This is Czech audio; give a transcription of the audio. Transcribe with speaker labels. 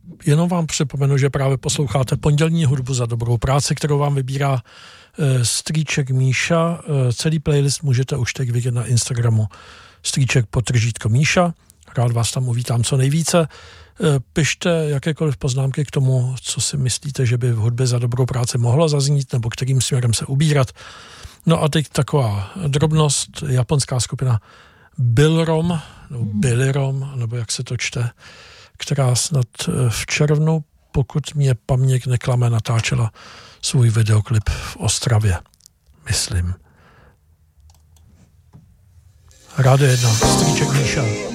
Speaker 1: jenom vám připomenu, že právě posloucháte pondělní hudbu za dobrou práci, kterou vám vybírá Strýček Míša. Celý playlist můžete už teď vidět na Instagramu Strýček_Míša. Rád vás tam uvítám co nejvíce. Pište jakékoliv poznámky k tomu, co si myslíte, že by v hudbě za dobrou práci mohlo zaznít, nebo kterým směrem se ubírat. No a teď taková drobnost, japonská skupina Billrom, nebo jak se to čte, která snad v červnu, pokud mě paměť neklame, natáčela svůj videoklip v Ostravě, myslím. Rádio 1, Strýček Míša.